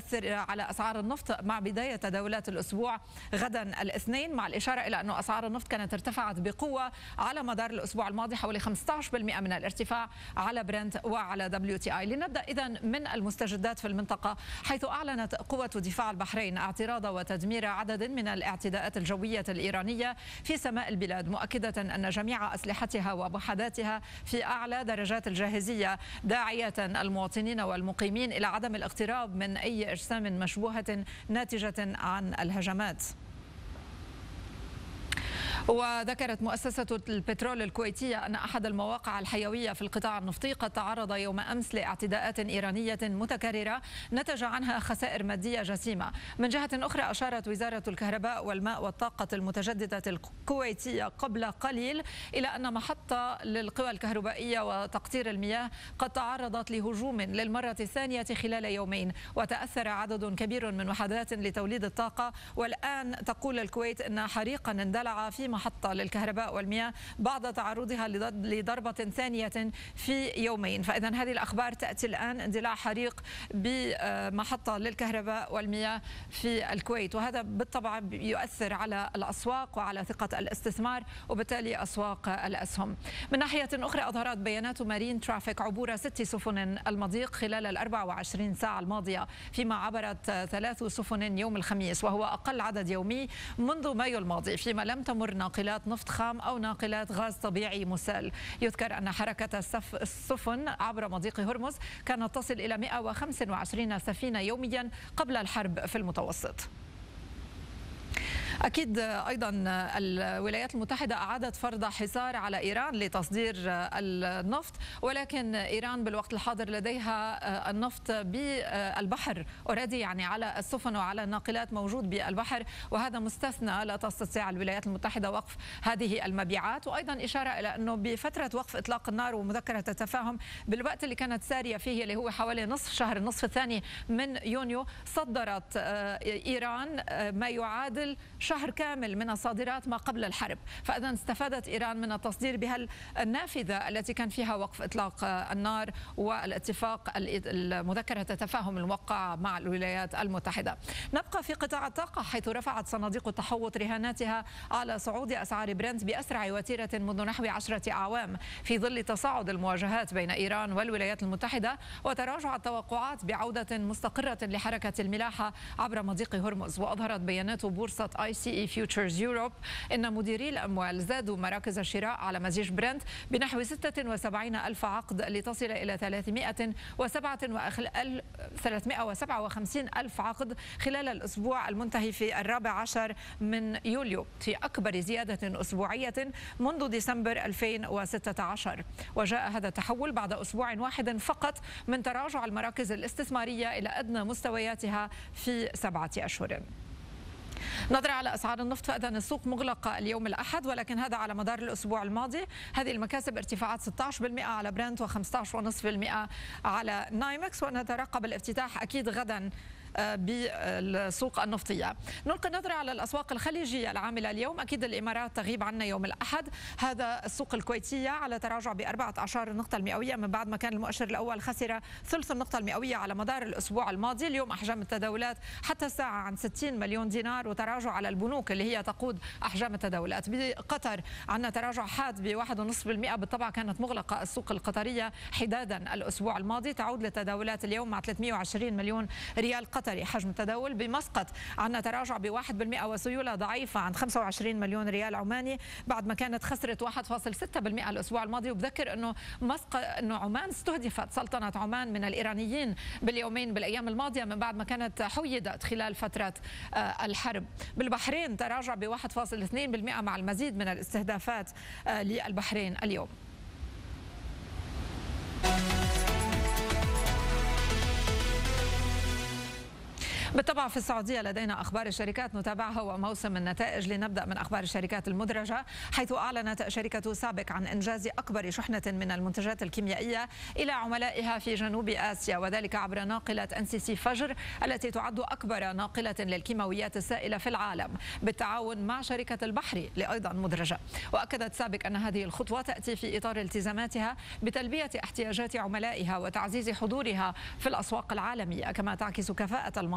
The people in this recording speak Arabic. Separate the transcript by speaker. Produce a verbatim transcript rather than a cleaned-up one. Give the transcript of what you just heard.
Speaker 1: تؤثر على أسعار النفط مع بداية تداولات الأسبوع غدا الاثنين، مع الإشارة إلى أن أسعار النفط كانت ارتفعت بقوة على مدار الأسبوع الماضي حوالي خمسة عشر بالمئة من الارتفاع على برنت وعلى دبليو تي آي. لنبدأ إذن من المستجدات في المنطقة، حيث أعلنت قوة دفاع البحرين اعتراض وتدمير عدد من الاعتداءات الجوية الإيرانية في سماء البلاد، مؤكدة أن جميع أسلحتها ووحداتها في أعلى درجات الجاهزية، داعية المواطنين والمقيمين إلى عدم الاقتراب من أي أجسام مشبوهة ناتجة عن الهجمات. وذكرت مؤسسة البترول الكويتية أن أحد المواقع الحيوية في القطاع النفطي قد تعرض يوم أمس لاعتداءات إيرانية متكررة نتج عنها خسائر مادية جسيمة. من جهة أخرى، أشارت وزارة الكهرباء والماء والطاقة المتجددة الكويتية قبل قليل إلى أن محطة للقوى الكهربائية وتقطير المياه قد تعرضت لهجوم للمرة الثانية خلال يومين، وتأثر عدد كبير من وحدات لتوليد الطاقة. والآن تقول الكويت أن حريقا اندلع في محطة للكهرباء والمياه بعد تعرضها لضربة ثانية في يومين. فإذا هذه الأخبار تأتي الآن، اندلاع حريق بمحطة للكهرباء والمياه في الكويت، وهذا بالطبع يؤثر على الأسواق وعلى ثقة الاستثمار وبالتالي أسواق الأسهم. من ناحية أخرى، أظهرت بيانات مارين ترافيك عبور ست سفن المضيق خلال الأربع وعشرين ساعة الماضية، فيما عبرت ثلاث سفن يوم الخميس، وهو أقل عدد يومي منذ مايو الماضي، فيما لم تمر ناقلات نفط خام أو ناقلات غاز طبيعي مسال. يذكر أن حركة السفن عبر مضيق هرمز كانت تصل إلى مئة وخمسة وعشرين سفينة يوميا قبل الحرب في المتوسط. أكيد أيضا الولايات المتحدة أعادت فرض حصار على إيران لتصدير النفط، ولكن إيران بالوقت الحاضر لديها النفط بالبحر أوريدي، يعني على السفن وعلى الناقلات موجود بالبحر، وهذا مستثنى. لا تستطيع الولايات المتحدة وقف هذه المبيعات. وأيضا إشارة إلى أنه بفترة وقف إطلاق النار ومذكرة التفاهم بالوقت اللي كانت سارية فيه اللي هو حوالي نصف شهر النصف الثاني من يونيو، صدرت إيران ما يعادل شهر كامل من الصادرات ما قبل الحرب. فإذا استفادت إيران من التصدير بهالنافذة التي كان فيها وقف إطلاق النار والاتفاق المذكرة التفاهم الموقع مع الولايات المتحدة. نبقى في قطاع الطاقة، حيث رفعت صناديق التحوط رهاناتها على صعود أسعار برنت بأسرع وتيرة منذ نحو عشرة أعوام، في ظل تصاعد المواجهات بين إيران والولايات المتحدة وتراجع التوقعات بعودة مستقرة لحركة الملاحة عبر مضيق هرمز. وأظهرت بيانات بورصة آي سي إي فيوتشرز يوروب إن مديري الأموال زادوا مراكز الشراء على مزيج برنت بنحو ستة وسبعين ألف عقد لتصل إلى ثلاثمئة وسبعة وخمسين ألف عقد خلال الأسبوع المنتهي في الرابع عشر من يوليو، في أكبر زيادة أسبوعية منذ ديسمبر ألفين وستة عشر. وجاء هذا التحول بعد أسبوع واحد فقط من تراجع المراكز الاستثمارية إلى أدنى مستوياتها في سبعة أشهر. نظرة على أسعار النفط، فإذا السوق مغلقة اليوم الأحد، ولكن هذا على مدار الأسبوع الماضي. هذه المكاسب ارتفاعات ستة عشر بالمئة على برنت وخمسة عشر فاصلة خمسة بالمئة على نايمكس، ونترقب الافتتاح أكيد غدا بالسوق النفطية. نلقي نظرة على الأسواق الخليجية العاملة اليوم. أكيد الإمارات تغيب عنا يوم الأحد. هذا السوق الكويتية على تراجع بأربعة عشر النقطة المئوية من بعد ما كان المؤشر الأول خسر ثلث النقطة المئوية على مدار الأسبوع الماضي. اليوم أحجام التداولات حتى الساعة عن ستين مليون دينار، وتراجع على البنوك اللي هي تقود أحجام التداولات. بقطر عنا تراجع حاد بواحد ونصف بالمئة. بالطبع كانت مغلقة السوق القطرية حدادا الأسبوع الماضي. تعود للتداولات اليوم مع ثلاثمئة وعشرين مليون ريال قطري حجم التداول. بمسقط عندنا تراجع بواحد بالمئة وسيولة ضعيفة عند خمسة وعشرين مليون ريال عماني بعد ما كانت خسرت واحد فاصلة ستة بالمئة الأسبوع الماضي. وبذكر أنه مسقط أنه عمان استهدفت سلطنة عمان من الإيرانيين باليومين بالأيام الماضية من بعد ما كانت حيدت خلال فترة الحرب. بالبحرين تراجع بواحد فاصلة اثنين بالمئة مع المزيد من الاستهدافات للبحرين اليوم. بالطبع في السعودية لدينا أخبار الشركات نتابعها وموسم النتائج. لنبدأ من أخبار الشركات المدرجة، حيث أعلنت شركة سابك عن إنجاز أكبر شحنة من المنتجات الكيميائية إلى عملائها في جنوب آسيا، وذلك عبر ناقلة إن سي سي فجر التي تعد أكبر ناقلة للكيماويات السائلة في العالم بالتعاون مع شركة البحري لأيضا مدرجة. وأكدت سابك أن هذه الخطوة تأتي في إطار التزاماتها بتلبية احتياجات عملائها وتعزيز حضورها في الأسواق العالمية، كما تعكس كفاءة